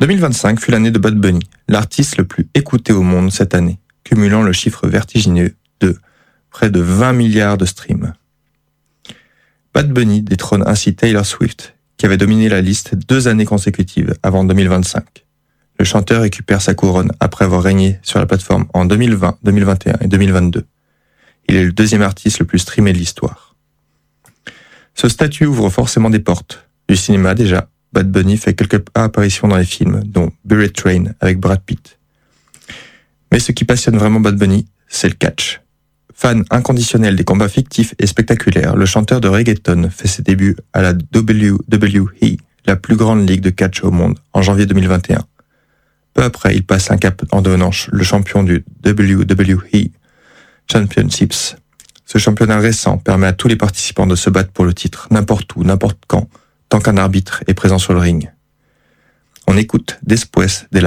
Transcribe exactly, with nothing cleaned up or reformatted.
deux mille vingt-cinq fut l'année de Bad Bunny, l'artiste le plus écouté au monde cette année, cumulant le chiffre vertigineux de près de vingt milliards de streams. Bad Bunny détrône ainsi Taylor Swift, qui avait dominé la liste deux années consécutives avant deux mille vingt-cinq. Le chanteur récupère sa couronne après avoir régné sur la plateforme en deux mille vingt, deux mille vingt et un et deux mille vingt-deux. Il est le deuxième artiste le plus streamé de l'histoire. Ce statut ouvre forcément des portes. Du cinéma déjà, Bad Bunny fait quelques apparitions dans les films, dont Bullet Train avec Brad Pitt. Mais ce qui passionne vraiment Bad Bunny, c'est le catch. Fan inconditionnel des combats fictifs et spectaculaires, le chanteur de reggaeton fait ses débuts à la W W E, la plus grande ligue de catch au monde, en janvier deux mille vingt et un. Peu après, il passe un cap en devenant le champion du W W E Championships. Ce championnat récent permet à tous les participants de se battre pour le titre, n'importe où, n'importe quand, tant qu'un arbitre est présent sur le ring. On écoute Después de